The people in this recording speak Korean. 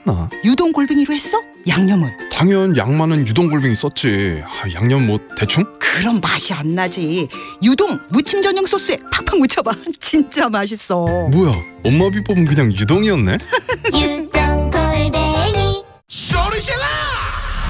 썼나? 유동 골뱅이로 했어? 양념은? 당연 양만은 유동골뱅이 썼지. 양념 뭐 대충? 그럼 맛이 안 나지. 유동 무침 전용 소스에 팍팍 묻혀봐. 진짜 맛있어. 뭐야, 엄마 비법은 그냥 유동이었네? 유